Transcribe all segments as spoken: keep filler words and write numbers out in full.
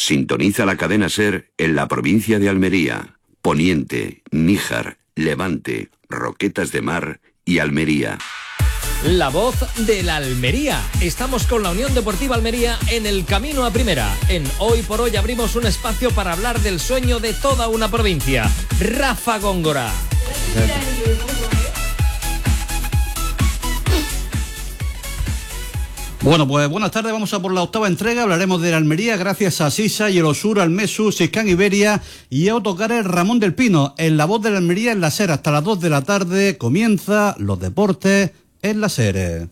Sintoniza la cadena SER en la provincia de Almería, Poniente, Níjar, Levante, Roquetas de Mar y Almería. La voz de la Almería. Estamos con la Unión Deportiva Almería en el camino a primera. En Hoy por Hoy abrimos un espacio para hablar del sueño de toda una provincia. Rafa Góngora. Bueno, pues buenas tardes, vamos a por la octava entrega, hablaremos de la Almería gracias a Sisa, Yelosur, Almesu, Siscán Iberia y Autocares Ramón del Pino. En la voz de la Almería en la SER hasta las dos de la tarde comienza los deportes en la SER.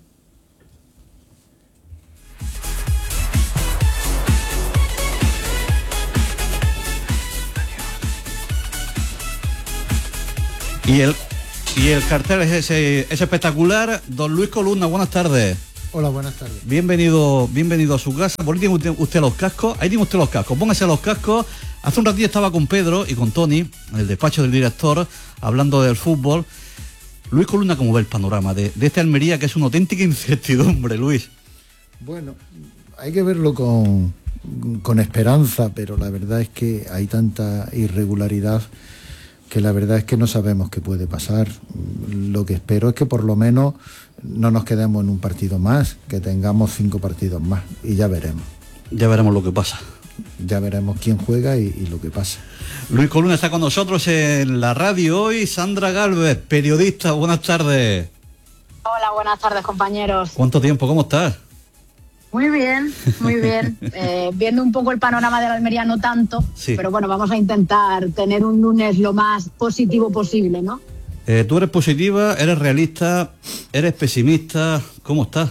Y el, y el cartel es, ese, es espectacular. Don Luis Columna, buenas tardes. Hola, buenas tardes. Bienvenido, bienvenido a su casa. Por ahí tiene usted, usted los cascos. Ahí tiene usted los cascos. Póngase los cascos. Hace un ratillo estaba con Pedro y con Tony, en el despacho del director, hablando del fútbol. Luis Columna, ¿cómo ve el panorama de, de esta Almería, que es una auténtica incertidumbre, Luis? Bueno, hay que verlo con, con esperanza, pero la verdad es que hay tanta irregularidad que la verdad es que no sabemos qué puede pasar. Lo que espero es que por lo menos no nos quedemos en un partido más, que tengamos cinco partidos más y ya veremos. Ya veremos lo que pasa. Ya veremos quién juega y, y lo que pasa. Luis Columna está con nosotros en la radio hoy. Sandra Gálvez, periodista, buenas tardes. Hola, buenas tardes, compañeros. ¿Cuánto tiempo? ¿Cómo estás? Muy bien, muy bien. Eh, viendo un poco el panorama de la Almería, no tanto, sí. Pero bueno, vamos a intentar tener un lunes lo más positivo posible, ¿no? Eh, tú eres positiva, eres realista, eres pesimista, ¿cómo estás?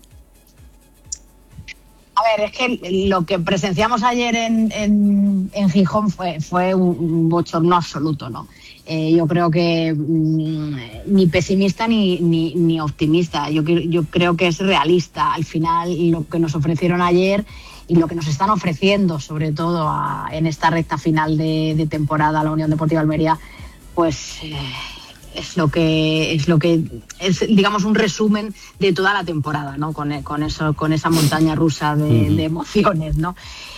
A ver, es que lo que presenciamos ayer en, en, en Gijón fue, fue un, un bochorno absoluto, ¿no? Eh, yo creo que mmm, ni pesimista ni, ni, ni optimista, yo, yo creo que es realista. Al final, lo que nos ofrecieron ayer y lo que nos están ofreciendo, sobre todo a, en esta recta final de, de temporada, la Unión Deportiva Almería, pues eh, es lo que es lo que es, digamos, un resumen de toda la temporada, ¿no? Con, con eso, con esa montaña rusa de, uh-huh. de emociones, ¿no?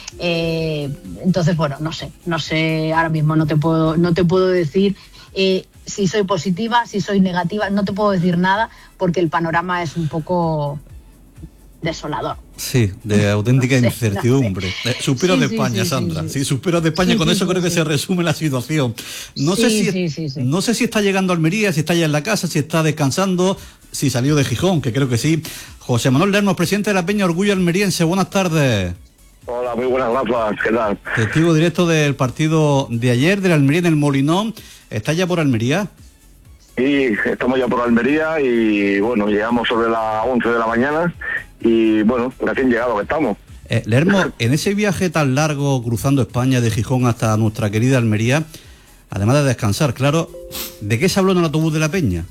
Eh, entonces, bueno, no sé, no sé, ahora mismo no te puedo, no te puedo decir eh, si soy positiva, si soy negativa, no te puedo decir nada porque el panorama es un poco desolador. Sí, de auténtica no sé, incertidumbre. No sé. Suspiros sí, de España, sí, sí, Sandra. Sí, sí. sí, suspiros de España, sí, con sí, eso sí, creo sí. que se resume la situación. No, sí, sé si, sí, sí, sí. no sé si está llegando a Almería, si está ya en la casa, si está descansando, si salió de Gijón, que creo que sí. José Manuel Lernos, presidente de la Peña Orgullo Almeriense, buenas tardes. Hola, muy buenas noches, ¿qué tal? Testigo directo del partido de ayer, de la Almería en el Molinón. ¿Está ya por Almería? Sí, estamos ya por Almería y bueno, llegamos sobre las once de la mañana y bueno, recién llegado que estamos. Eh, Lermo, en ese viaje tan largo cruzando España de Gijón hasta nuestra querida Almería, además de descansar, claro, ¿de qué se habló en el autobús de la Peña?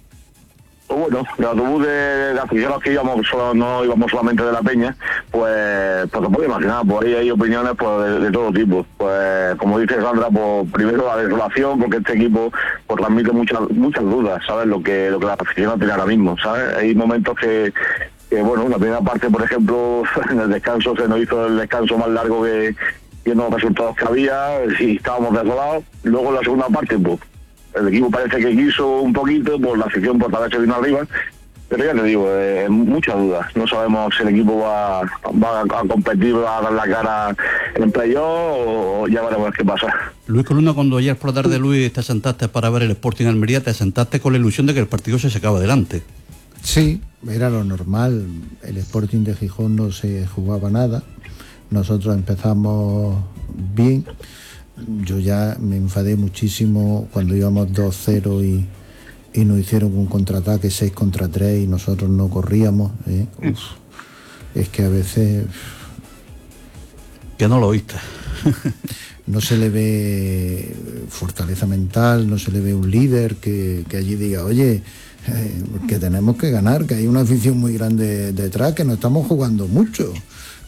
Bueno, el autobús de, de aficionados que íbamos, solo, no íbamos solamente de la Peña, pues, pues te puedes imaginar, por ahí hay opiniones pues, de, de todo tipo. Pues como dice Sandra, pues primero la desolación, porque este equipo pues transmite muchas muchas dudas, ¿sabes? Lo que lo que la afición tiene ahora mismo, ¿sabes? Hay momentos que, que, bueno, la primera parte, por ejemplo, en el descanso se nos hizo el descanso más largo que viendo los resultados que había, y estábamos desolados. Luego en la segunda parte, pues el equipo parece que quiso un poquito, pues la afición por tal vez se vino arriba, pero ya te digo, eh, muchas dudas. No sabemos si el equipo va, va a competir, va a dar la cara en el playoff o ya veremos qué pasa. Luis Columna, cuando ayer por la tarde, Luis, te sentaste para ver el Sporting Almería, te sentaste con la ilusión de que el partido se sacaba adelante. Sí, era lo normal. El Sporting de Gijón no se jugaba nada. Nosotros empezamos bien. Yo ya me enfadé muchísimo cuando íbamos dos cero y, y nos hicieron un contraataque seis contra tres y nosotros no corríamos. ¿eh? Uf, es que a veces... Que no lo oíste. No se le ve fortaleza mental, no se le ve un líder que, que allí diga, oye, eh, que tenemos que ganar, que hay una afición muy grande detrás, que no estamos jugando mucho.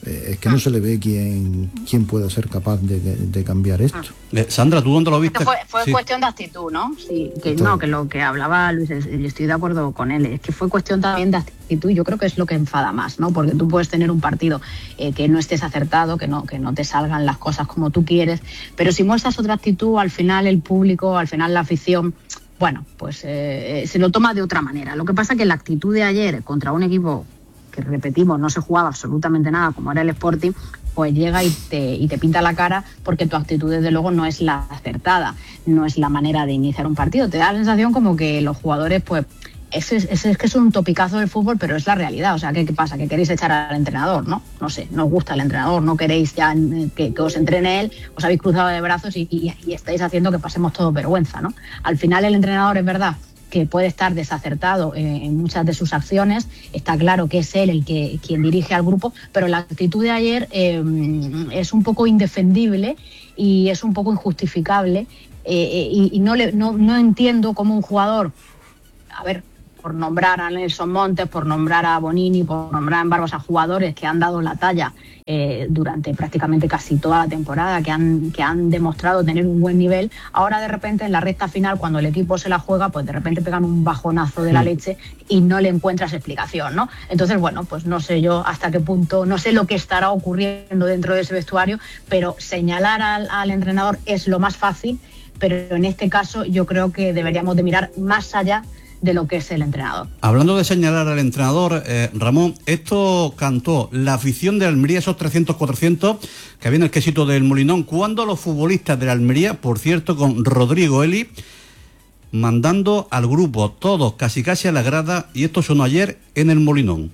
Eh, es que no se le ve quién, quién pueda ser capaz de, de, de cambiar esto. Eh, Sandra, ¿tú dónde lo viste? Fue, fue sí. cuestión de actitud, ¿no? Sí, que no, que lo que hablaba Luis, y estoy de acuerdo con él, es que fue cuestión también de actitud, y yo creo que es lo que enfada más, ¿no? Porque tú puedes tener un partido eh, que no estés acertado, que no, que no te salgan las cosas como tú quieres, pero si muestras otra actitud, al final el público, al final la afición, bueno, pues eh, se lo toma de otra manera. Lo que pasa es que la actitud de ayer contra un equipo que, repetimos, no se jugaba absolutamente nada, como era el Sporting, pues llega y te, y te pinta la cara, porque tu actitud desde luego no es la acertada, no es la manera de iniciar un partido. Te da la sensación como que los jugadores, pues, ese, ese es que es un topicazo del fútbol, pero es la realidad. O sea, ¿qué, qué pasa? Que queréis echar al entrenador, ¿no? No sé, no os gusta el entrenador, no queréis ya que, que os entrene él, os habéis cruzado de brazos y, y, y estáis haciendo que pasemos todos vergüenza, ¿no? Al final el entrenador, es verdad que puede estar desacertado en muchas de sus acciones, está claro que es él el que quien dirige al grupo, pero la actitud de ayer eh, es un poco indefendible y es un poco injustificable, eh, y, y no, le, no, no entiendo cómo un jugador, a ver, por nombrar a Nelson Montes, por nombrar a Bonini, por nombrar en Barbas a jugadores que han dado la talla eh, durante prácticamente casi toda la temporada, que han, que han demostrado tener un buen nivel, ahora de repente en la recta final, cuando el equipo se la juega, pues de repente pegan un bajonazo de la leche y no le encuentras explicación, ¿no? Entonces, bueno, pues no sé yo hasta qué punto, no sé lo que estará ocurriendo dentro de ese vestuario, pero señalar al, al entrenador es lo más fácil, pero en este caso yo creo que deberíamos de mirar más allá de lo que es el entrenador. Hablando de señalar al entrenador, eh, Ramón, esto cantó la afición de Almería, esos trescientos, cuatrocientos, que había en el quesito del Molinón, cuando los futbolistas de la Almería, por cierto, con Rodrigo Eli, mandando al grupo, todos casi casi a la grada, y esto sonó ayer en el Molinón.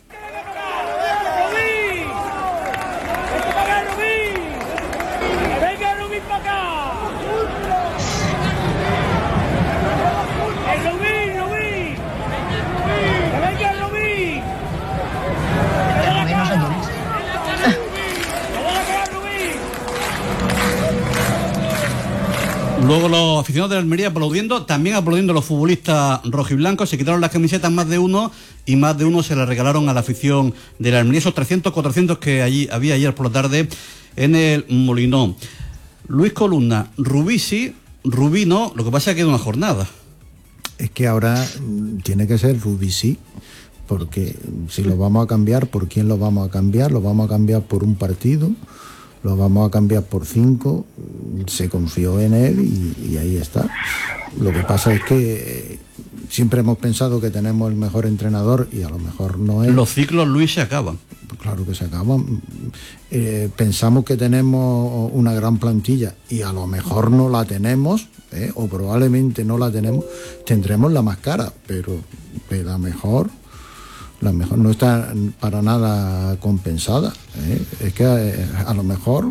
Luego los aficionados de la Almería aplaudiendo, también aplaudiendo a los futbolistas rojiblancos, se quitaron las camisetas más de uno y más de uno se las regalaron a la afición de la Almería, esos trescientos, cuatrocientos que allí había ayer por la tarde en el Molinón. Luis Columna, Rubí sí, Rubí no, lo que pasa es que queda una jornada. Es que ahora tiene que ser Rubí sí, porque si lo vamos a cambiar, ¿por quién lo vamos a cambiar? Lo vamos a cambiar por un partido, lo vamos a cambiar por cinco, se confió en él y, y ahí está. Lo que pasa es que siempre hemos pensado que tenemos el mejor entrenador y a lo mejor no es. Los ciclos, Luis, se acaban. Claro que se acaban. Eh, pensamos que tenemos una gran plantilla y a lo mejor no la tenemos, eh, o probablemente no la tenemos, tendremos la más cara, pero, pero la mejor... la mejor no está para nada compensada, ¿eh? Es que eh, a lo mejor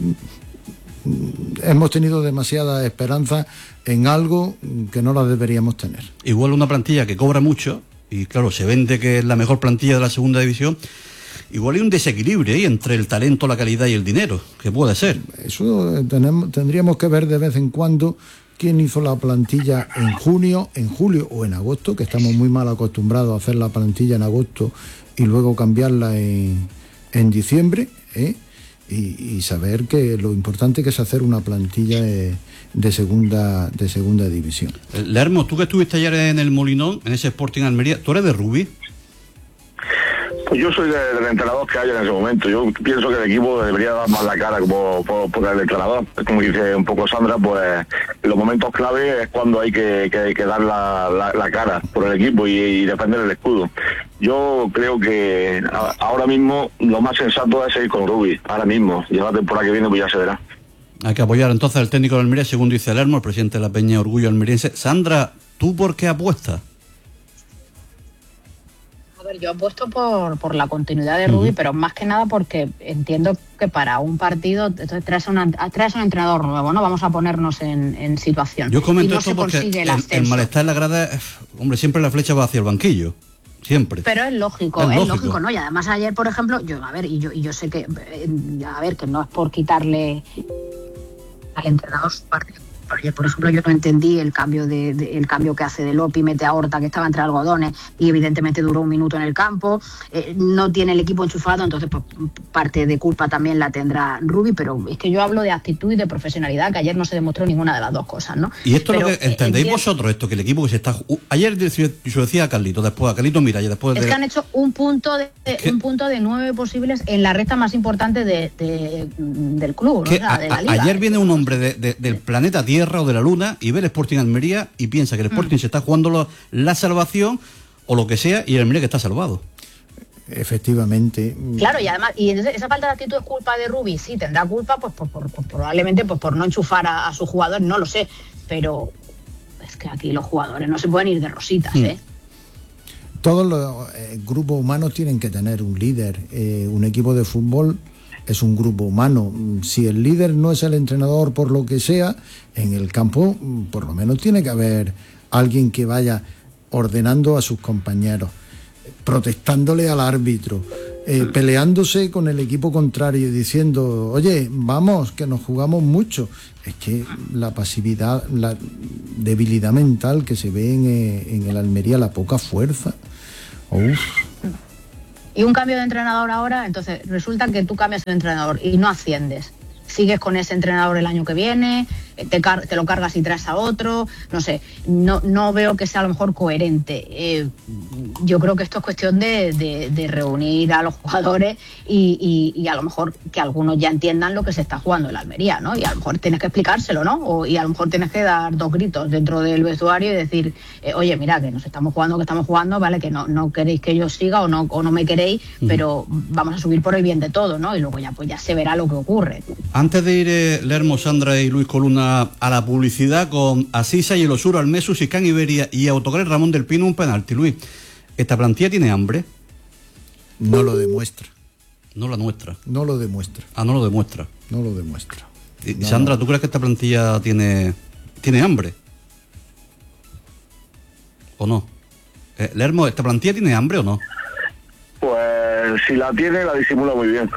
mm, hemos tenido demasiada esperanza en algo que no la deberíamos tener. Igual una plantilla que cobra mucho, y claro, se vende que es la mejor plantilla de la segunda división, igual hay un desequilibrio ahí entre el talento, la calidad y el dinero, que puede ser. Eso tenemos, tendríamos que ver de vez en cuando quién hizo la plantilla en junio, en julio o en agosto, que estamos muy mal acostumbrados a hacer la plantilla en agosto y luego cambiarla en, en diciembre, ¿eh? y, y saber que lo importante que es hacer una plantilla de, de segunda de segunda división. Lermo, tú que estuviste ayer en el Molinón, en ese Sporting Almería, ¿tú eres de Rubí? Pues yo soy de, del entrenador que hay en ese momento. Yo pienso que el equipo debería dar más la cara como por, por el entrenador. Como dice un poco Sandra, pues en los momentos clave es cuando hay que, que, que dar la, la, la cara por el equipo y, y defender el escudo. Yo creo que a, ahora mismo lo más sensato es seguir con Rubí, ahora mismo. Y la temporada que viene pues ya se verá. Hay que apoyar entonces al técnico de Almería, según dice Lermo, el presidente de la Peña Orgullo Almeriense. Sandra, ¿tú por qué apuestas? A ver, yo apuesto por, por la continuidad de Rubí, uh-huh. pero más que nada porque entiendo que para un partido entonces traes, una, traes un entrenador nuevo, ¿no? Vamos a ponernos en, en situación. Yo comento y no esto se porque el, el, el malestar en la grada, hombre, siempre la flecha va hacia el banquillo. Siempre. Pero es lógico, es, es lógico. lógico, ¿no? Y además ayer, por ejemplo, yo, a ver, y yo, y yo sé que, a ver, que no es por quitarle al entrenador su partido, Porque, por ejemplo, yo no entendí el cambio de, de el cambio que hace de Lopi, mete a Horta, que estaba entre algodones, y evidentemente duró un minuto en el campo. Eh, no tiene el equipo enchufado, entonces pues, parte de culpa también la tendrá Rubi, pero es que yo hablo de actitud y de profesionalidad, que ayer no se demostró ninguna de las dos cosas, ¿no? Y esto pero, es lo que entendéis eh, vosotros, esto, que el equipo que se está... Ayer yo decía a Carlito, después a Carlito Miralles, después es de... que han hecho un punto de un punto de nueve posibles en la recta más importante de, de, del club, ¿no? O sea, de la a, liga. Ayer viene un hombre de, de, del planeta Tierra o de la Luna y ve el Sporting Almería y piensa que el Sporting mm. se está jugando lo, la salvación o lo que sea, y el Almería que está salvado. Efectivamente. Claro, y además, y esa falta de actitud es culpa de Rubi, sí, tendrá culpa, pues por, por, por, probablemente pues por no enchufar a, a sus jugadores, no lo sé, pero es que aquí los jugadores no se pueden ir de rositas, mm. ¿eh? Todos los eh, grupos humanos tienen que tener un líder. Eh, un equipo de fútbol es un grupo humano. Si el líder no es el entrenador por lo que sea, en el campo por lo menos tiene que haber alguien que vaya ordenando a sus compañeros, protestándole al árbitro, eh, peleándose con el equipo contrario y diciendo, oye, vamos, que nos jugamos mucho. Es que la pasividad, la debilidad mental que se ve en, en el Almería, la poca fuerza. Uf. Y un cambio de entrenador ahora, entonces resulta que tú cambias de entrenador y no asciendes. Sigues con ese entrenador el año que viene, te, car- te lo cargas y traes a otro, no sé, no, no veo que sea a lo mejor coherente. Eh, yo creo que esto es cuestión de, de, de reunir a los jugadores y, y, y a lo mejor que algunos ya entiendan lo que se está jugando en la Almería, ¿no? Y a lo mejor tienes que explicárselo, ¿no? O, y a lo mejor tienes que dar dos gritos dentro del vestuario y decir, eh, oye, mira, que nos estamos jugando, que estamos jugando, ¿vale? Que no, no queréis que yo siga o no, o no me queréis, uh-huh. pero vamos a subir por el bien de todo, ¿no? Y luego ya, pues ya se verá lo que ocurre. Antes de ir eh, Lermo, Sandra y Luis Coluna a la publicidad con Asisa y el Osuro, Almesu, Sicán Iberia y Autocar Ramón del Pino, un penalti. Luis, ¿esta plantilla tiene hambre? No lo demuestra. No la nuestra. No lo demuestra. Ah, no lo demuestra. No lo demuestra. Y, no, Sandra, no. ¿tú crees que esta plantilla tiene, tiene hambre? ¿O no? Eh, Lermo, ¿esta plantilla tiene hambre o no? Pues si la tiene, la disimula muy bien.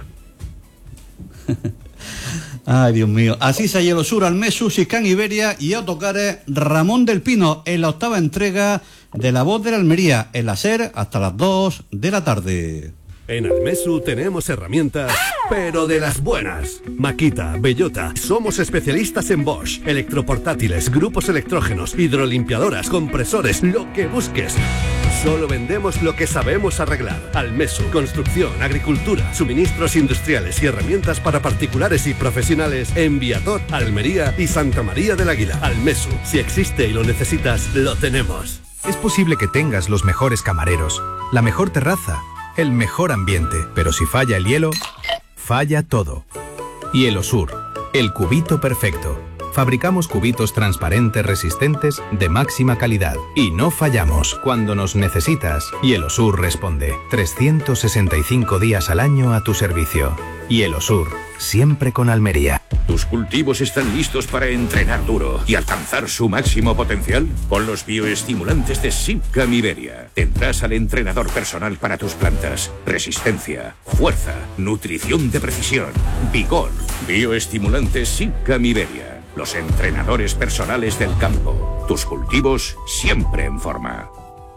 Ay, Dios mío. Así se hielo sur, Almesu, Sicán Iberia y Autocares Ramón del Pino en la octava entrega de La Voz de la Almería, en la SER hasta las dos de la tarde. En Almesu tenemos herramientas, pero de las buenas. Makita, Bellota, somos especialistas en Bosch, electroportátiles, grupos electrógenos, hidrolimpiadoras, compresores, lo que busques. Solo vendemos lo que sabemos arreglar. Almesu, construcción, agricultura, suministros industriales y herramientas para particulares y profesionales en Viator, Almería y Santa María del Águila. Almesu, si existe y lo necesitas, lo tenemos. Es posible que tengas los mejores camareros, la mejor terraza, el mejor ambiente, pero si falla el hielo, falla todo. Hielo Sur, el cubito perfecto. Fabricamos cubitos transparentes resistentes de máxima calidad y no fallamos. Cuando nos necesitas, Hielo Sur responde. trescientos sesenta y cinco días al año a tu servicio. Hielo Sur, siempre con Almería. ¿Tus cultivos están listos para entrenar duro y alcanzar su máximo potencial? Con los bioestimulantes de Sipcam Iberia tendrás al entrenador personal para tus plantas. Resistencia, fuerza, nutrición de precisión, vigor. Bioestimulantes Sipcam Iberia. Los entrenadores personales del campo. Tus cultivos siempre en forma.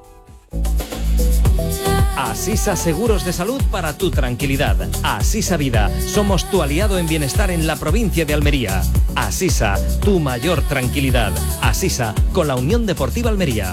Asisa Seguros de Salud para tu tranquilidad. Asisa Vida. Somos tu aliado en bienestar en la provincia de Almería. Asisa, tu mayor tranquilidad. Asisa, con la Unión Deportiva Almería.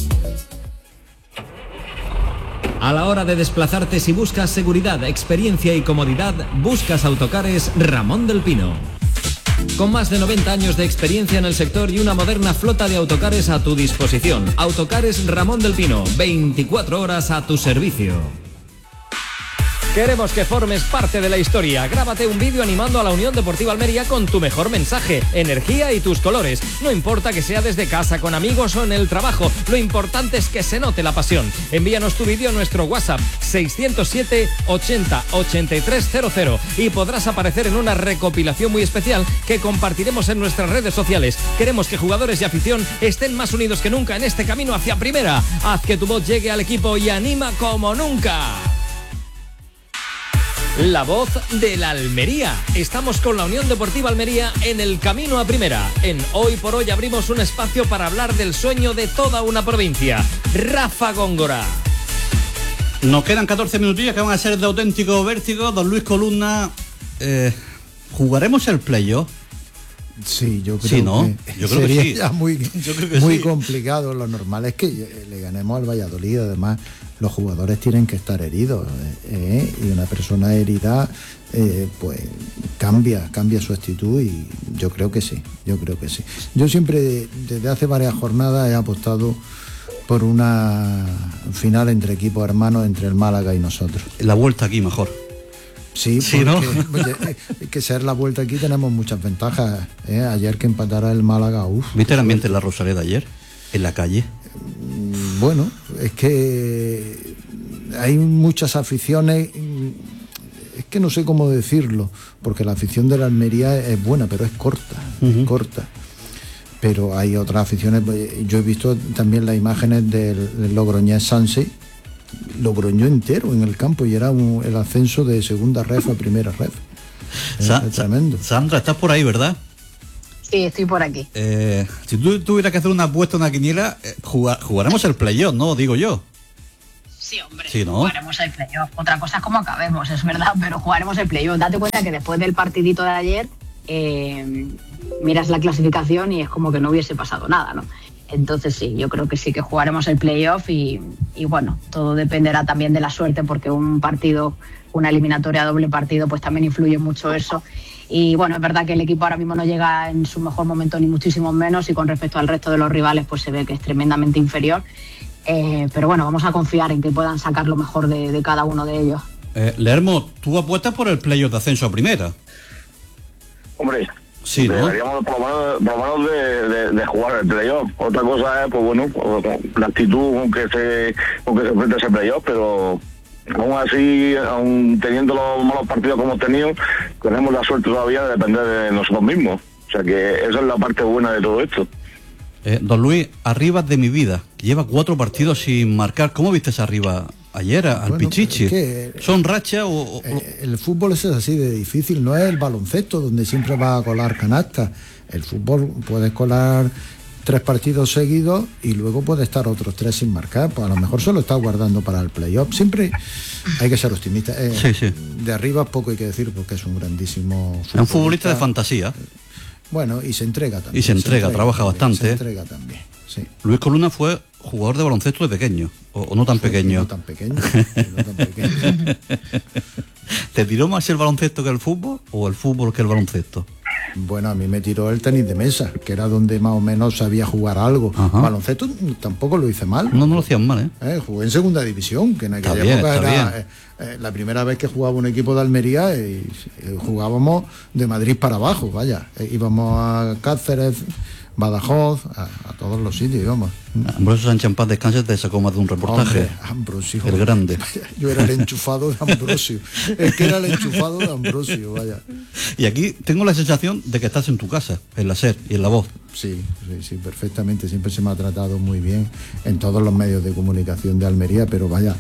A la hora de desplazarte, si buscas seguridad, experiencia y comodidad, buscas Autocares Ramón del Pino. Con más de noventa años de experiencia en el sector y una moderna flota de autocares a tu disposición. Autocares Ramón del Pino, veinticuatro horas a tu servicio. Queremos que formes parte de la historia. Grábate un vídeo animando a la Unión Deportiva Almería con tu mejor mensaje, energía y tus colores. No importa que sea desde casa, con amigos o en el trabajo, lo importante es que se note la pasión. Envíanos tu vídeo a nuestro WhatsApp seiscientos siete ochenta ochenta y tres cero cero y podrás aparecer en una recopilación muy especial que compartiremos en nuestras redes sociales. Queremos que jugadores y afición estén más unidos que nunca en este camino hacia primera. Haz que tu voz llegue al equipo y anima como nunca. La voz de la Almería. Estamos con la Unión Deportiva Almería en el camino a primera. En Hoy por Hoy abrimos un espacio para hablar del sueño de toda una provincia. Rafa Góngora. Nos quedan catorce minutillos que van a ser de auténtico vértigo. Don Luis Columna, eh, ¿jugaremos el playoff? Sí, yo creo sí, ¿no? que yo creo sería que sí. ya muy, yo creo que muy sí. complicado. Lo normal es que le ganemos al Valladolid. Además, los jugadores tienen que estar heridos, ¿eh? Y una persona herida eh, pues cambia, cambia su actitud, y yo creo que sí, yo creo que sí. Yo siempre, desde hace varias jornadas, he apostado por una final entre equipos hermanos, entre el Málaga y nosotros. La vuelta aquí mejor. Sí, sí, porque, ¿no? Oye, que ser la vuelta aquí tenemos muchas ventajas, ¿eh? Ayer que empatara el Málaga, uff. ¿Viste el ambiente en la Rosaleda ayer? En la calle. Bueno, es que hay muchas aficiones, es que no sé cómo decirlo, porque la afición de la Almería es buena, pero es corta, uh-huh. es corta. Pero hay otras aficiones. Yo he visto también las imágenes del, del Logroñés Sanse, Logroñó entero en el campo, y era un, el ascenso de segunda ref a primera ref. Sa- es tremendo. Sandra, estás por ahí, ¿verdad? Sí, estoy por aquí. Eh, si tú tuvieras que hacer una apuesta, una quiniela, eh, jugar, jugaremos el playoff, ¿no? Digo yo. Sí, hombre, sí, ¿no? Jugaremos el playoff. Otra cosa es cómo acabemos, es verdad, pero jugaremos el playoff. Date cuenta que después del partidito de ayer, eh, miras la clasificación y es como que no hubiese pasado nada, ¿no? Entonces sí, yo creo que sí que jugaremos el playoff, y, y bueno, todo dependerá también de la suerte, porque un partido, una eliminatoria doble partido, pues también influye mucho eso. Y bueno, es verdad que el equipo ahora mismo no llega en su mejor momento, ni muchísimo menos, y con respecto al resto de los rivales pues se ve que es tremendamente inferior. Eh, pero bueno, vamos a confiar en que puedan sacar lo mejor de, de cada uno de ellos. Eh, Lermo, ¿tú apuestas por el playoff de ascenso a primera? Hombre, sí, ¿no? Deberíamos por lo menos, por lo menos de, de, de jugar el playoff. Otra cosa es, pues bueno, la actitud con que se, con que se enfrenta ese playoff, pero aún así, aún teniendo los malos partidos como hemos tenido, tenemos la suerte todavía de depender de nosotros mismos. O sea que esa es la parte buena de todo esto. Eh, don Luis, Arribas de mi vida, lleva cuatro partidos sin marcar. ¿Cómo viste esa Arriba ayer al bueno, Pichichi? Es que, ¿son rachas o, o...? El fútbol es así de difícil, no es el baloncesto donde siempre va a colar canastas. El fútbol puedes colar tres partidos seguidos y luego puede estar otros tres sin marcar. Pues a lo mejor se lo está guardando para el playoff. Siempre hay que ser optimista. Eh, sí, sí. De Arribas poco hay que decir, porque es un grandísimo futbolista. Es un futbolista de fantasía. Bueno, y se entrega también. Y se entrega, se entrega trabaja también, bastante. Se entrega también, sí. Luis Columna fue jugador de baloncesto de pequeño, o, o no tan Fue, pequeño. No tan pequeño, no tan pequeño. ¿Te tiró más el baloncesto que el fútbol o el fútbol que el baloncesto? Bueno, a mí me tiró el tenis de mesa, que era donde más o menos sabía jugar algo. Ajá. Baloncesto tampoco lo hice mal. No, no lo hacían mal, ¿eh? eh jugué en segunda división, que en aquella está bien, época está era eh, eh, la primera vez que jugaba un equipo de Almería, y eh, jugábamos de Madrid para abajo, vaya. Eh, íbamos a Cáceres, Badajoz, a, a todos los sitios íbamos. Ambrosio Sánchez en paz descanse te sacó más de un reportaje. Hombre, Ambrosio. El grande. Yo era el enchufado de Ambrosio. Es que era el enchufado de Ambrosio, vaya. Y aquí tengo la sensación de que estás en tu casa, en la SER y en La Voz. Sí, sí, sí, perfectamente. Siempre se me ha tratado muy bien en todos los medios de comunicación de Almería, pero vaya,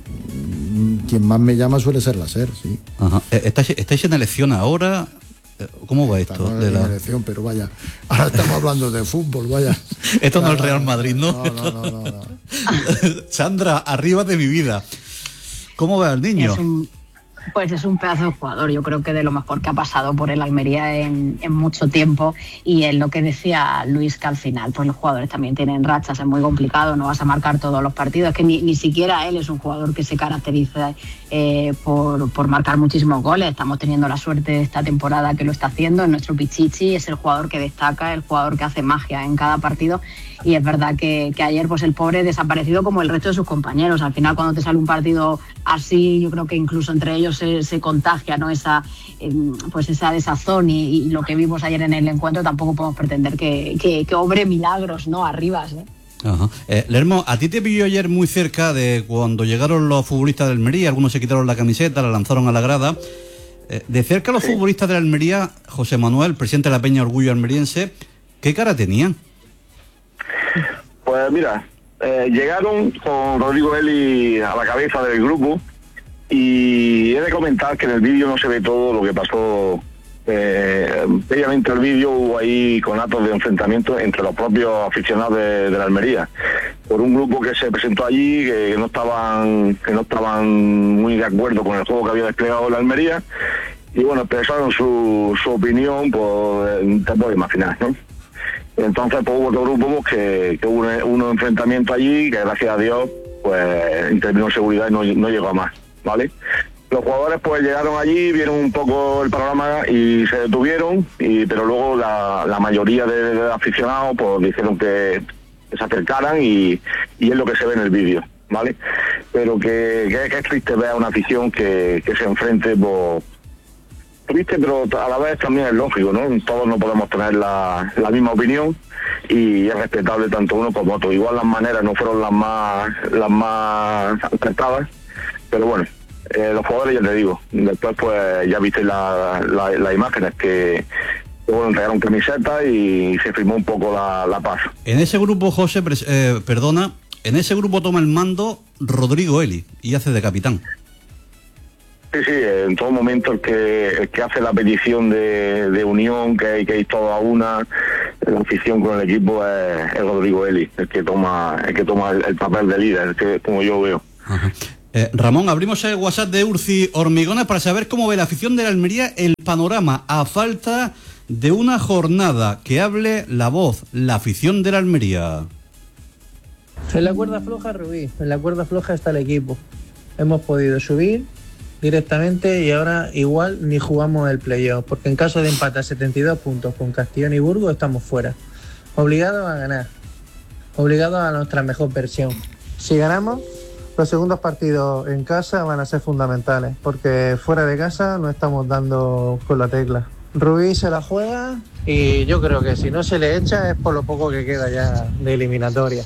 quien más me llama suele ser la SER, sí. Ajá. ¿Estáis, estáis en elección ahora? ¿Cómo va esto? Estamos de en la elección, pero vaya, ahora estamos hablando de fútbol, vaya. Esto no es el Real Madrid, ¿no? No, no, no, no, no. Sandra, arriba de mi vida. ¿Cómo va el niño? Es un, pues es un pedazo de jugador, yo creo que de lo mejor que ha pasado por el Almería en, en mucho tiempo, y en lo que decía Luis, que al final pues los jugadores también tienen rachas, es muy complicado, no vas a marcar todos los partidos, es que ni, ni siquiera él es un jugador que se caracteriza eh, por, por marcar muchísimos goles. Estamos teniendo la suerte esta temporada que lo está haciendo, en nuestro Pichichi es el jugador que destaca, el jugador que hace magia en cada partido, y es verdad que, que ayer pues el pobre desaparecido como el resto de sus compañeros. Al final, cuando te sale un partido así, yo creo que incluso entre ellos se, se contagia, ¿no? esa eh, pues esa desazón, y, y lo que vimos ayer en el encuentro tampoco podemos pretender que, que, que obre milagros, ¿no? Arribas, ¿eh? Ajá. Eh, Lermo, ¿a ti te pilló ayer muy cerca de cuando llegaron los futbolistas de Almería? Algunos se quitaron la camiseta, la lanzaron a la grada. Eh, de cerca los sí. futbolistas de Almería, José Manuel, presidente de la Peña Orgullo Almeriense, ¿qué cara tenían? Pues mira, eh, llegaron con Rodrigo Eli a la cabeza del grupo, Y he de comentar que en el vídeo no se ve todo lo que pasó. Eh, previamente al vídeo hubo ahí conatos de enfrentamiento entre los propios aficionados de, de la Almería, por un grupo que se presentó allí que no estaban que no estaban muy de acuerdo con el juego que había desplegado la Almería, y bueno, expresaron su, su opinión, pues te puedes imaginar, ¿no? Entonces pues hubo otro grupo pues, que, que hubo un, un enfrentamiento allí que gracias a Dios pues intervino seguridad y no, no llegó a más, ¿vale? Los jugadores pues llegaron allí, vieron un poco el panorama y se detuvieron, y pero luego la, la mayoría de, de aficionados pues dijeron que, que se acercaran, y, y es lo que se ve en el vídeo, ¿vale? Pero que, que, que es triste ver a una afición que, que se enfrente, pues, triste, pero a la vez también es lógico, ¿no? Todos no podemos tener la, la misma opinión, y es respetable tanto uno como otro. Igual las maneras no fueron las más las más acertadas, pero bueno. Eh, los jugadores, ya te digo, después pues ya viste las la, la imágenes que, que bueno, entregaron camisetas y se firmó un poco la, la paz. En ese grupo, José, eh, perdona, en ese grupo toma el mando Rodrigo Eli y hace de capitán. Sí, sí, en todo momento el que, el que hace la petición de, de unión, que hay que ir todos a una, la afición con el equipo es, es Rodrigo Eli, el que toma, el que toma el, el papel de líder, el que, como yo veo. Ajá. Eh, Ramón, abrimos el WhatsApp de Urci Hormigones para saber cómo ve la afición de la Almería el panorama a falta de una jornada. Que hable la voz, la afición de la Almería. En la cuerda floja, Rubí, en la cuerda floja está el equipo. Hemos podido subir directamente y ahora igual ni jugamos el playoff, porque en caso de empate a setenta y dos puntos con Castellón y Burgos estamos fuera. Obligados a ganar, obligados a nuestra mejor versión. Si ganamos, los segundos partidos en casa van a ser fundamentales, porque fuera de casa no estamos dando con la tecla. Rubí se la juega y yo creo que si no se le echa es por lo poco que queda ya de eliminatoria.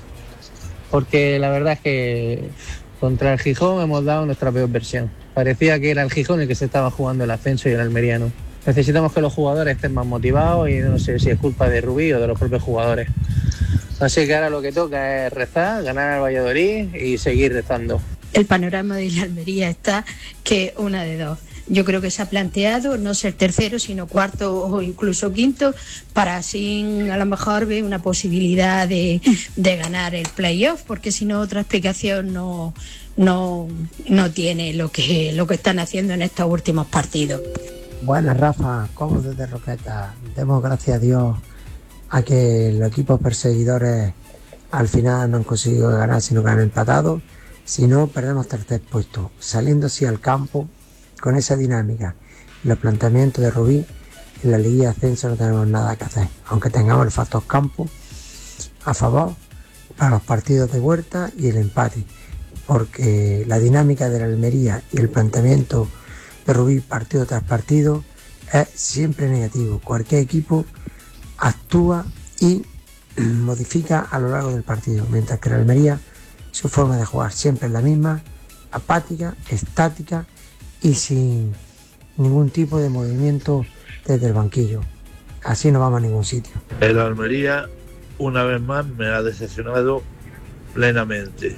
Porque la verdad es que contra el Gijón hemos dado nuestra peor versión. Parecía que era el Gijón el que se estaba jugando el ascenso y el Almería no. Necesitamos que los jugadores estén más motivados y no sé si es culpa de Rubí o de los propios jugadores. Así que ahora lo que toca es rezar, ganar al Valladolid y seguir rezando. El panorama de la Almería está que una de dos. Yo creo que se ha planteado no ser tercero, sino cuarto o incluso quinto, para así a lo mejor ver una posibilidad de, de ganar el playoff, porque si no otra explicación no, no, no tiene lo que, lo que están haciendo en estos últimos partidos. Buenas, Rafa, como desde Roqueta. Demos gracias a Dios a que los equipos perseguidores al final no han conseguido ganar, sino que han empatado. Si no, perdemos tercer puesto. Saliendo así al campo, con esa dinámica y los planteamientos de Rubí, en la Liga de Ascenso no tenemos nada que hacer, aunque tengamos el factor campo a favor para los partidos de vuelta y el empate, porque la dinámica de la Almería y el planteamiento de Rubí partido tras partido es siempre negativo. Cualquier equipo actúa y modifica a lo largo del partido, mientras que la Almería, su forma de jugar siempre es la misma, apática, estática y sin ningún tipo de movimiento desde el banquillo. Así no vamos a ningún sitio. El Almería, una vez más, me ha decepcionado plenamente.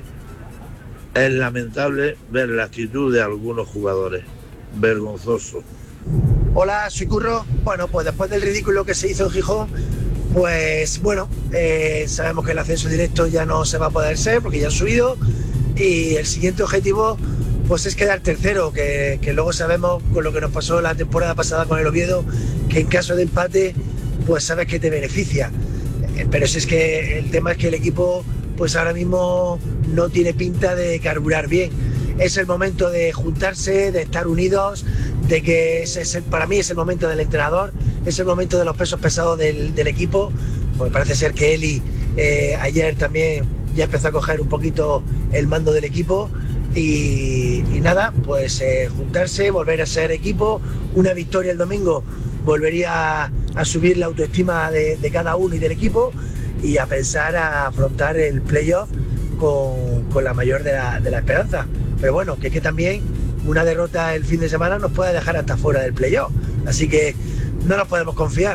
Es lamentable ver la actitud de algunos jugadores. Vergonzoso. Hola, soy Curro. Bueno, pues después del ridículo que se hizo en Gijón, pues bueno, eh, sabemos que el ascenso directo ya no se va a poder ser porque ya han subido, y el siguiente objetivo pues es quedar tercero, que, que luego sabemos con lo que nos pasó la temporada pasada con el Oviedo, que en caso de empate pues sabes que te beneficia. Eh, pero si es que el tema es que el equipo pues ahora mismo no tiene pinta de carburar bien. Es el momento de juntarse, de estar unidos, de que ese es el, para mí es el momento del entrenador, es el momento de los pesos pesados del, del equipo. Pues parece ser que Eli eh, ayer también ya empezó a coger un poquito el mando del equipo y, y nada, pues eh, juntarse, volver a ser equipo. Una victoria el domingo volvería a, a subir la autoestima de, de cada uno y del equipo, y a pensar a afrontar el playoff con, con la mayor de la, de la esperanza. Pero bueno, que es que también una derrota el fin de semana nos puede dejar hasta fuera del playoff, así que no nos podemos confiar.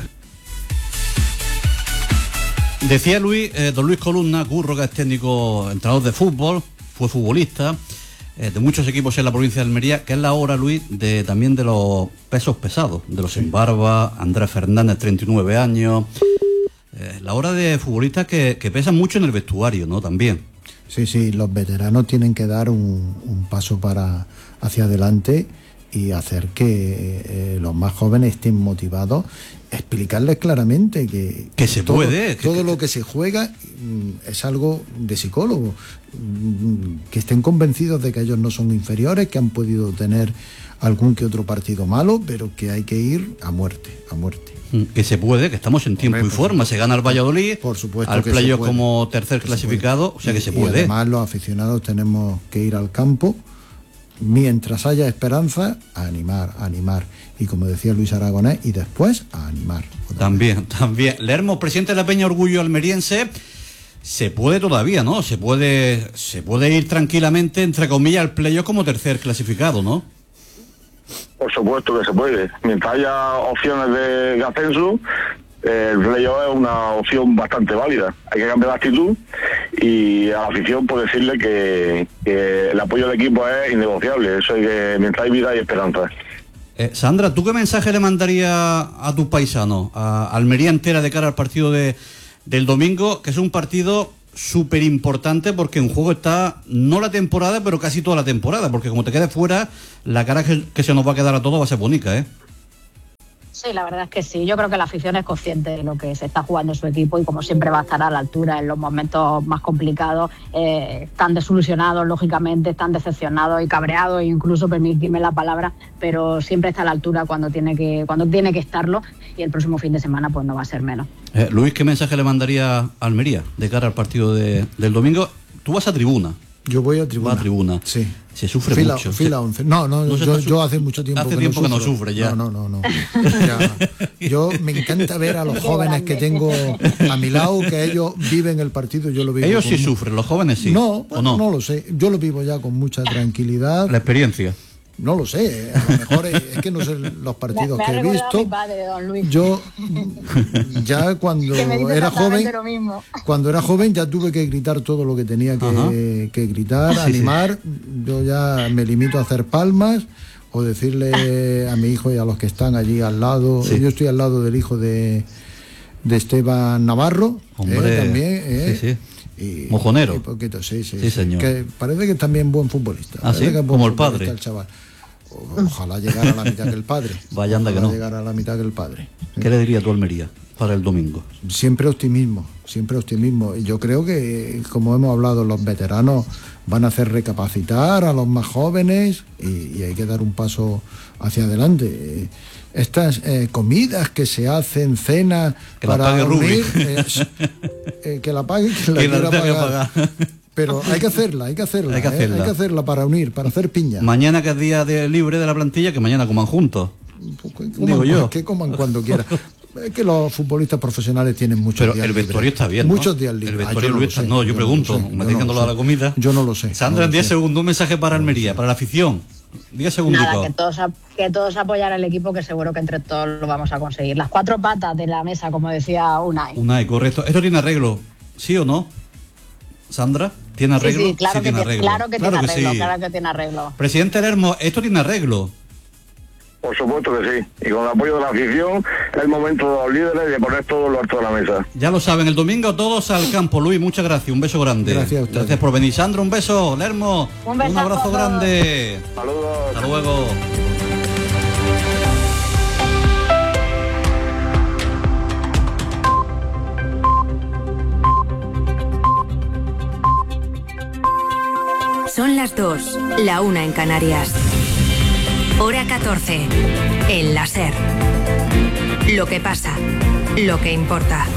Decía Luis, eh, don Luis Columna, Curro, que es técnico, entrenador de fútbol, fue futbolista, eh, de muchos equipos en la provincia de Almería, que es la hora, Luis, de también de los pesos pesados, de los en barba, Andrés Fernández, treinta y nueve años, eh, la hora de futbolistas que, que pesan mucho en el vestuario, ¿no? También. Sí, sí, los veteranos tienen que dar un, un paso para hacia adelante y hacer que eh, los más jóvenes estén motivados, explicarles claramente que, que se todo, puede, que, todo que, lo que se juega mm, es algo de psicólogo, mm, que estén convencidos de que ellos no son inferiores, que han podido tener algún que otro partido malo, pero que hay que ir a muerte, a muerte. Que se puede, que estamos en tiempo Hombre, y forma, se gana el Valladolid, por supuesto al playoff puede, como tercer clasificado, o sea que y, se puede. Y además los aficionados tenemos que ir al campo, mientras haya esperanza, a animar, a animar. Y como decía Luis Aragonés, y después a animar. También, también. Lermo, presidente de la Peña Orgullo Almeriense, se puede todavía, ¿no? Se puede, se puede ir tranquilamente, entre comillas, al playoff como tercer clasificado, ¿no? Por supuesto que se puede. Mientras haya opciones de ascenso, eh, el playoff es una opción bastante válida. Hay que cambiar la actitud y a la afición pues decirle que, que el apoyo del equipo es innegociable. Eso es que mientras hay vida hay esperanza. Eh, Sandra, ¿tú qué mensaje le mandarías a tus paisanos, a Almería entera de cara al partido de, del domingo, que es un partido súper importante porque en juego está no la temporada, pero casi toda la temporada, porque como te quedes fuera, la cara que, que se nos va a quedar a todos va a ser bonita, ¿eh? Sí, la verdad es que sí. Yo creo que la afición es consciente de lo que se está jugando su equipo y como siempre va a estar a la altura en los momentos más complicados. Eh, están desilusionados, lógicamente, están decepcionados y cabreados, incluso, permitidme la palabra, pero siempre está a la altura cuando tiene que cuando tiene que estarlo y el próximo fin de semana pues no va a ser menos. Eh, Luis, ¿qué mensaje le mandaría a Almería de cara al partido de, del domingo? Tú vas a tribuna. Yo voy a tribuna. Va a tribuna. Sí. Se sufre fila, mucho. Fila once. No, no, no yo, yo hace mucho tiempo hace que tiempo no que no sufro. sufre ya. No, no, no. no. Ya. Yo me encanta ver a los jóvenes que tengo a mi lado, que ellos viven el partido, yo lo vivo. Ellos sí con... sufren, los jóvenes sí. No, bueno, no, no lo sé. Yo lo vivo ya con mucha tranquilidad. La experiencia. No lo sé, a lo mejor es, es que no sé los partidos me, me que he visto. Mi padre, don Luis. Yo ya cuando era joven, cuando era joven ya tuve que gritar todo lo que tenía que, que gritar, sí, animar. Sí. Yo ya me limito a hacer palmas o decirle a mi hijo y a los que están allí al lado. Sí. Yo estoy al lado del hijo de, de Esteban Navarro, Hombre, eh, también. Eh, sí, sí. Y, Mojonero. Y poquito, sí, sí, sí, señor. Que parece que es también buen futbolista. ¿Ah, sí? Como el padre. El chaval. Ojalá llegara a la mitad que el padre. Vaya, anda Ojalá que no. Llegara a la mitad que el padre. ¿Qué le diría tú a Almería para el domingo? Siempre optimismo, siempre optimismo. Y yo creo que, como hemos hablado, los veteranos van a hacer recapacitar a los más jóvenes y, y hay que dar un paso hacia adelante. Estas eh, comidas que se hacen, cenas que para la pague dormir, eh, eh, que la pague, que la que quiera pagar. pagar. Pero hay que hacerla, hay que hacerla, hay que hacerla, ¿eh? Hay que hacerla para unir, para hacer piña. Mañana que es día de libre de la plantilla, que mañana coman juntos. Pues, coman, Digo yo. Que coman cuando quieran. Es que los futbolistas profesionales tienen muchos Pero días el vestuario libres. está bien, ¿no? Muchos días libres. El vestuario ah, no, Luis, sé, no, yo, yo pregunto, no sé, me yo diciendo no lo de la comida. Yo no lo sé. Sandra, en no diez segundos, un mensaje para Almería, para la afición. diez segundos. Nada, que todos, que todos apoyar al equipo, que seguro que entre todos lo vamos a conseguir. Las cuatro patas de la mesa, como decía Unai. Unai, correcto. ¿Esto tiene arreglo? ¿Sí o no? ¿Sandra? ¿Tiene arreglo? Sí, sí, claro, sí, que tiene tiene, arreglo. claro que claro tiene que arreglo, sí. claro que tiene arreglo. Presidente Lermo, ¿esto tiene arreglo? Por supuesto que sí. Y con el apoyo de la afición, es el momento de los líderes de poner todo lo alto de la mesa. Ya lo saben, el domingo todos al campo. Luis, muchas gracias. Un beso grande. Gracias a ustedes. Gracias por venir. Sandra, un beso. Lermo, un, beso un abrazo grande. Saludos. Hasta luego. Son las dos, la una en Canarias. Hora catorce, el láser. Lo que pasa, lo que importa.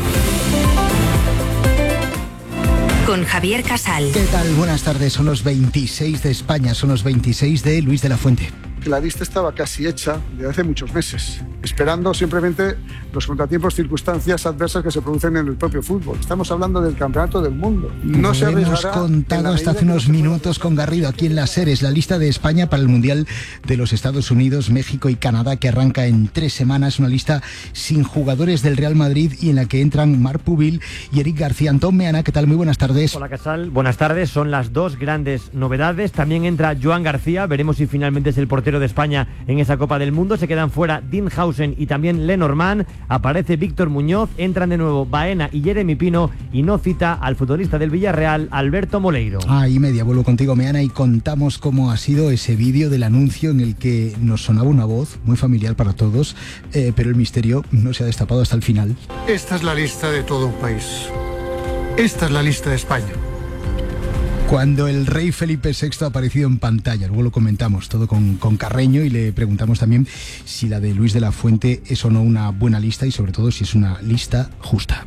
Con Javier Casal. ¿Qué tal? Buenas tardes. Son los veintiséis de España, son los veintiséis de Luis de la Fuente. que la lista estaba casi hecha desde hace muchos meses, esperando simplemente los contratiempos, circunstancias adversas que se producen en el propio fútbol. Estamos hablando del campeonato del mundo. No se Lo hemos contado hasta hace unos minutos con Garrido aquí en la SER. Es la lista de España para el Mundial de los Estados Unidos, México y Canadá, que arranca en tres semanas. Una lista sin jugadores del Real Madrid y en la que entran Marc Pubil y Eric García. Antón Meana, ¿qué tal? Muy buenas tardes. Hola, Casal. Buenas tardes. Son las dos grandes novedades. También entra Joan García. Veremos si finalmente es el portero de España en esa Copa del Mundo. Se quedan fuera Dean Hausen y también Lenormand. Aparece Víctor Muñoz. Entran de nuevo Baena y Jeremy Pino. Y no cita al futbolista del Villarreal, Alberto Moleiro. Ah, y media. Vuelvo contigo, Meana, y contamos cómo ha sido ese vídeo del anuncio en el que nos sonaba una voz muy familiar para todos, eh, pero el misterio no se ha destapado hasta el final. Esta es la lista de todo un país. Esta es la lista de España. Cuando el rey Felipe sexto ha aparecido en pantalla, luego lo comentamos todo con, con Carreño y le preguntamos también si la de Luis de la Fuente es o no una buena lista y sobre todo si es una lista justa.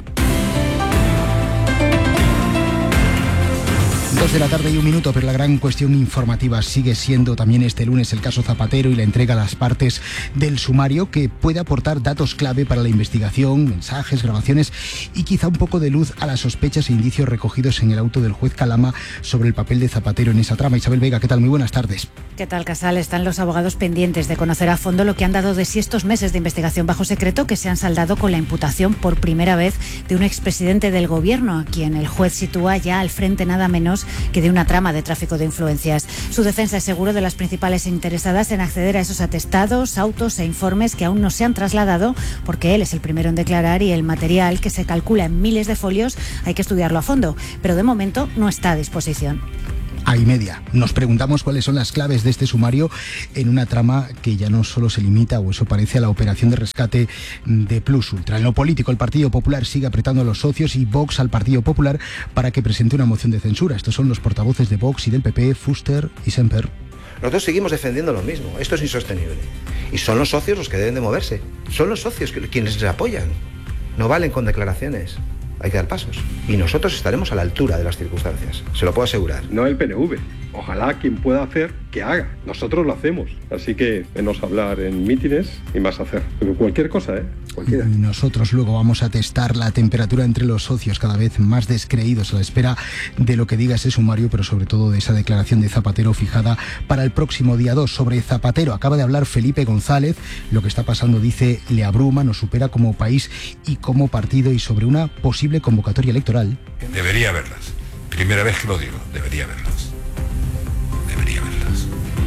Dos de la tarde y un minuto, pero la gran cuestión informativa sigue siendo también este lunes el caso Zapatero y la entrega a las partes del sumario que puede aportar datos clave para la investigación, mensajes, grabaciones y quizá un poco de luz a las sospechas e indicios recogidos en el auto del juez Calama sobre el papel de Zapatero en esa trama. Isabel Vega, ¿qué tal? Muy buenas tardes. ¿Qué tal, Casal? Están los abogados pendientes de conocer a fondo lo que han dado de sí estos meses de investigación bajo secreto que se han saldado con la imputación por primera vez de un expresidente del gobierno, a quien el juez sitúa ya al frente nada menos que de una trama de tráfico de influencias. Su defensa es seguro de las principales interesadas en acceder a esos atestados, autos e informes que aún no se han trasladado, porque él es el primero en declarar y el material, que se calcula en miles de folios, hay que estudiarlo a fondo, pero de momento no está a disposición. A y media. Nos preguntamos cuáles son las claves de este sumario en una trama que ya no solo se limita, o eso parece, a la operación de rescate de Plus Ultra. En lo político, el Partido Popular sigue apretando a los socios y Vox al Partido Popular para que presente una moción de censura. Estos son los portavoces de Vox y del P P, Fuster y Semper. Nosotros seguimos defendiendo lo mismo. Esto es insostenible. Y son los socios los que deben de moverse. Son los socios que, quienes les apoyan. No valen con declaraciones. Hay que dar pasos. Y nosotros estaremos a la altura de las circunstancias. Se lo puedo asegurar. No el P N V. Ojalá quien pueda hacer, que haga. Nosotros lo hacemos. Así que menos hablar en mítines y más hacer. Pero cualquier cosa, ¿eh? Cualquiera. Y nosotros luego vamos a testar la temperatura entre los socios, cada vez más descreídos a la espera de lo que diga ese sumario, pero sobre todo de esa declaración de Zapatero fijada para el próximo día dos. Sobre Zapatero acaba de hablar Felipe González. Lo que está pasando, dice, le abruma, nos supera como país y como partido, y sobre una posible convocatoria electoral. Debería haberlas. Primera vez que lo digo, debería haberlas. Debería haberlas.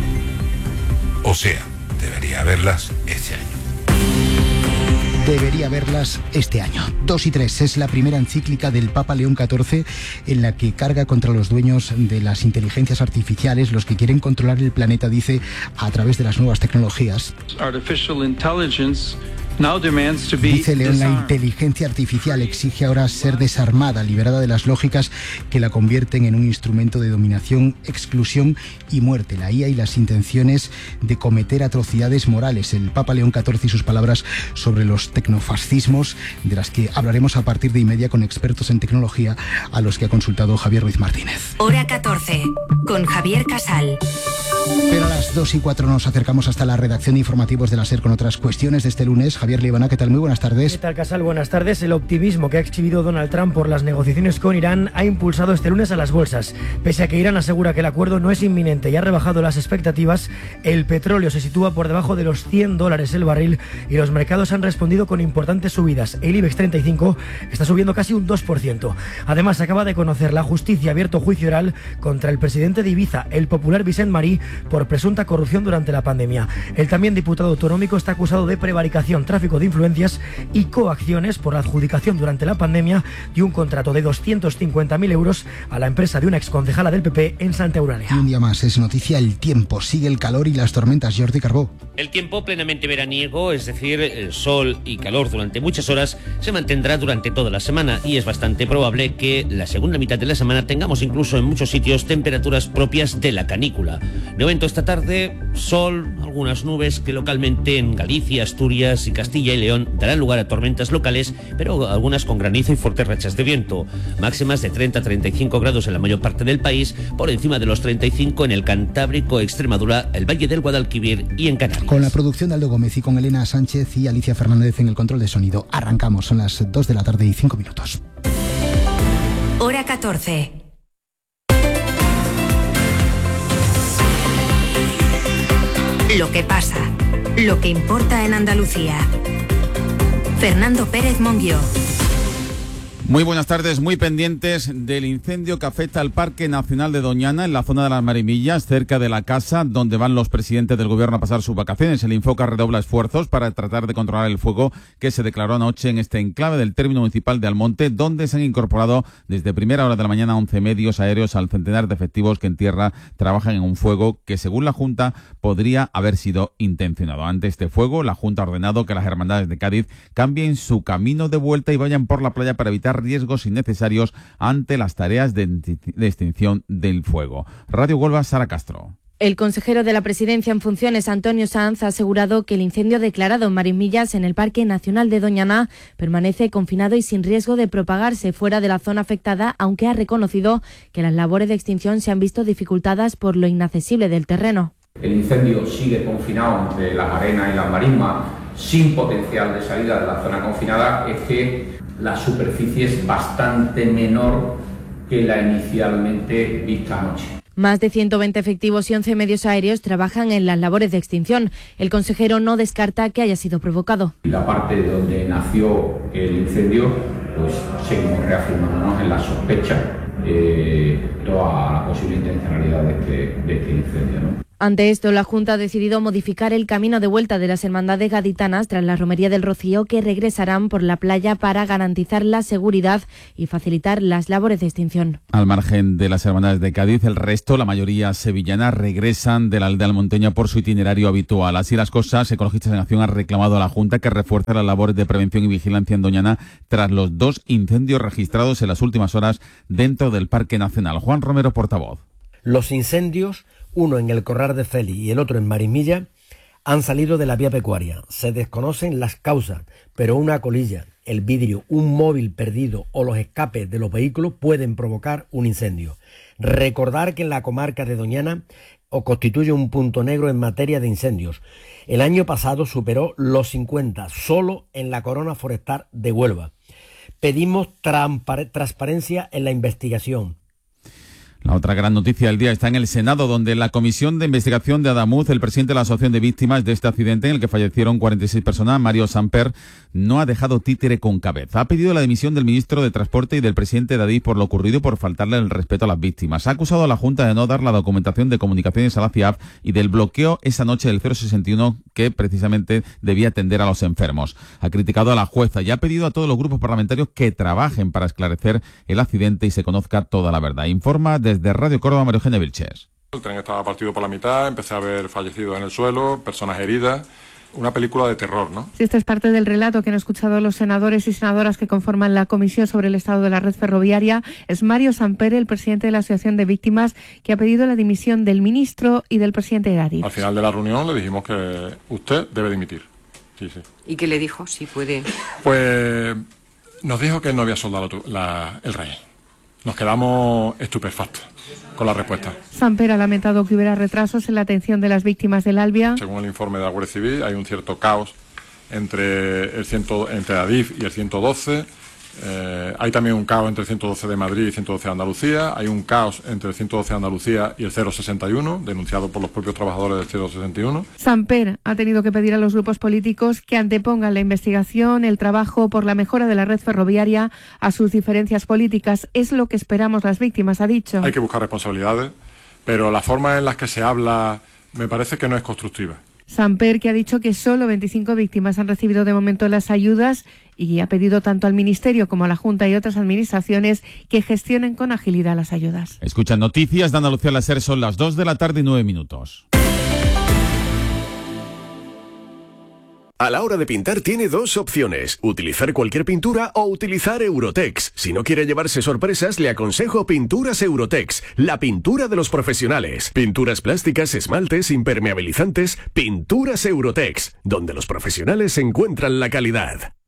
O sea, debería haberlas este año. Debería verlas este año. Dos y tres es la primera encíclica del Papa León catorce en la que carga contra los dueños de las inteligencias artificiales, los que quieren controlar el planeta, dice, a través de las nuevas tecnologías. Artificial intelligence now demands to be Dice León, la inteligencia artificial exige ahora ser desarmada, liberada de las lógicas que la convierten en un instrumento de dominación, exclusión y muerte. La I A y las intenciones de cometer atrocidades morales. El Papa León catorce y sus palabras sobre los tecnofascismos, de las que hablaremos a partir de y media con expertos en tecnología, a los que ha consultado Javier Ruiz Martínez. Hora catorce, con Javier Casal. Pero a las dos y cuatro nos acercamos hasta la redacción de informativos de la SER con otras cuestiones de este lunes. Javier Líbana, ¿qué tal? Muy buenas tardes. ¿Qué tal, Casal? Buenas tardes. El optimismo que ha exhibido Donald Trump por las negociaciones con Irán ha impulsado este lunes a las bolsas. Pese a que Irán asegura que el acuerdo no es inminente y ha rebajado las expectativas, el petróleo se sitúa por debajo de los cien dólares el barril y los mercados han respondido con importantes subidas. El IBEX treinta y cinco está subiendo casi un dos por ciento. Además, acaba de conocer la justicia abierto juicio oral contra el presidente de Ibiza, el popular Vicent Marí, por presunta corrupción durante la pandemia. El también diputado autonómico está acusado de prevaricación, tráfico de influencias y coacciones por la adjudicación durante la pandemia de un contrato de doscientos cincuenta mil euros a la empresa de una exconcejala del P P en Santa Eulalia. Y un día más es noticia el tiempo. Sigue el calor y las tormentas. Jordi Carbó. El tiempo plenamente veraniego, es decir, el sol y calor durante muchas horas, se mantendrá durante toda la semana y es bastante probable que la segunda mitad de la semana tengamos incluso en muchos sitios temperaturas propias de la canícula. De momento esta tarde, sol, algunas nubes que localmente en Galicia, Asturias y Castilla Castilla y León darán lugar a tormentas locales, pero algunas con granizo y fuertes rachas de viento. Máximas de treinta a treinta y cinco grados en la mayor parte del país, por encima de los treinta y cinco en el Cantábrico, Extremadura, el Valle del Guadalquivir y en Canarias. Con la producción de Aldo Gómez y con Elena Sánchez y Alicia Fernández en el control de sonido, arrancamos. Son las dos de la tarde y cinco minutos. Hora catorce. Lo que pasa, lo que importa en Andalucía. Fernando Pérez Monguió. Muy buenas tardes, muy pendientes del incendio que afecta al Parque Nacional de Doñana, en la zona de las Marimillas, cerca de la casa donde van los presidentes del gobierno a pasar sus vacaciones. El Infoca redobla esfuerzos para tratar de controlar el fuego que se declaró anoche en este enclave del término municipal de Almonte, donde se han incorporado desde primera hora de la mañana once medios aéreos al centenar de efectivos que en tierra trabajan en un fuego que, según la Junta, podría haber sido intencionado. Ante este fuego, la Junta ha ordenado que las hermandades de Cádiz cambien su camino de vuelta y vayan por la playa para evitar riesgos innecesarios ante las tareas de, de extinción del fuego. Radio Huelva, Sara Castro. El consejero de la Presidencia en funciones, Antonio Sanz, ha asegurado que el incendio declarado en Marimillas, en el Parque Nacional de Doñana, permanece confinado y sin riesgo de propagarse fuera de la zona afectada, aunque ha reconocido que las labores de extinción se han visto dificultadas por lo inaccesible del terreno. El incendio sigue confinado entre las arenas y las marismas, sin potencial de salida de la zona confinada. Es que la superficie es bastante menor que la inicialmente vista anoche. Más de ciento veinte efectivos y once medios aéreos trabajan en las labores de extinción. El consejero no descarta que haya sido provocado. La parte donde nació el incendio, pues seguimos reafirmándonos en la sospecha de toda la posible intencionalidad de este, de este incendio, ¿no? Ante esto, la Junta ha decidido modificar el camino de vuelta de las hermandades gaditanas tras la romería del Rocío, que regresarán por la playa para garantizar la seguridad y facilitar las labores de extinción. Al margen de las hermandades de Cádiz, el resto, la mayoría sevillana, regresan de la aldea almonteña por su itinerario habitual. Así las cosas, Ecologistas en Acción ha reclamado a la Junta que refuerce las labores de prevención y vigilancia en Doñana tras los dos incendios registrados en las últimas horas dentro del Parque Nacional. Juan Romero, portavoz. Los incendios, uno en el Corral de Félix y el otro en Marimilla, han salido de la vía pecuaria. Se desconocen las causas, pero una colilla, el vidrio, un móvil perdido o los escapes de los vehículos pueden provocar un incendio. Recordar que en la comarca de Doñana constituye un punto negro en materia de incendios. El año pasado superó los cincuenta, solo en la corona forestal de Huelva. Pedimos transparencia en la investigación. La otra gran noticia del día está en el Senado, donde la Comisión de Investigación de Adamuz, el presidente de la Asociación de Víctimas de este accidente en el que fallecieron cuarenta y seis personas, Mario Samper, no ha dejado títere con cabeza. Ha pedido la dimisión del ministro de Transporte y del presidente de Adif por lo ocurrido y por faltarle el respeto a las víctimas. Ha acusado a la Junta de no dar la documentación de comunicaciones a la C I A F y del bloqueo esa noche del cero sesenta y uno que precisamente debía atender a los enfermos. Ha criticado a la jueza y ha pedido a todos los grupos parlamentarios que trabajen para esclarecer el accidente y se conozca toda la verdad. Informa desde Desde Radio Córdoba, María Eugenia Vilches. El tren estaba partido por la mitad, empecé a ver fallecidos en el suelo, personas heridas, una película de terror, ¿no? Sí, esta es parte del relato que han escuchado los senadores y senadoras que conforman la Comisión sobre el Estado de la Red Ferroviaria. Es Mario Samper, el presidente de la Asociación de Víctimas, que ha pedido la dimisión del ministro y del presidente de Adif. Al final de la reunión le dijimos que usted debe dimitir. Sí, sí. ¿Y qué le dijo? Si puede... Pues nos dijo que no había soldado la, el rey. Nos quedamos estupefactos con la respuesta. Samper ha lamentado que hubiera retrasos en la atención de las víctimas del Albia. Según el informe de la Guardia Civil, hay un cierto caos entre el ciento, entre Adif y el ciento doce. Eh, hay también un caos entre el ciento doce de Madrid y el ciento doce de Andalucía. Hay un caos entre el ciento doce de Andalucía y el cero sesenta y uno, denunciado por los propios trabajadores del cero sesenta y uno. Samper ha tenido que pedir a los grupos políticos que antepongan la investigación, el trabajo por la mejora de la red ferroviaria a sus diferencias políticas. Es lo que esperamos las víctimas, ha dicho. Hay que buscar responsabilidades, pero la forma en la que se habla me parece que no es constructiva. Samper, que ha dicho que solo veinticinco víctimas han recibido de momento las ayudas y ha pedido tanto al Ministerio como a la Junta y otras administraciones que gestionen con agilidad las ayudas. Escuchan noticias de Andalucía al Ser, son las dos de la tarde y nueve minutos. A la hora de pintar tiene dos opciones, utilizar cualquier pintura o utilizar Eurotex. Si no quiere llevarse sorpresas, le aconsejo Pinturas Eurotex, la pintura de los profesionales. Pinturas plásticas, esmaltes, impermeabilizantes, Pinturas Eurotex, donde los profesionales encuentran la calidad.